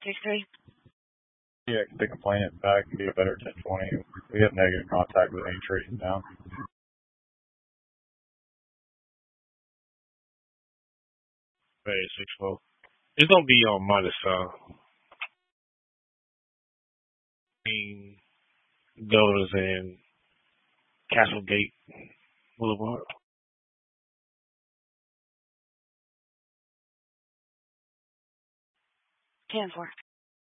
6-3. Yeah, they complain it back and be a better 1020. We have negative contact with any tracing down. Hey, 6-4. It's gonna be on minus between Builders and Castlegate Boulevard. 10-4.